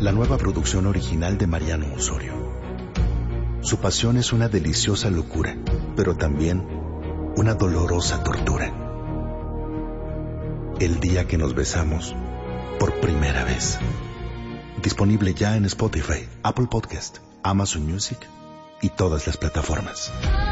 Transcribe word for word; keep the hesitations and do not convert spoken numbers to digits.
la nueva producción original de Mariano Osorio. Su pasión es una deliciosa locura, pero también una dolorosa tortura. El día que nos besamos por primera vez. Disponible ya en Spotify, Apple Podcast, Amazon Music y todas las plataformas.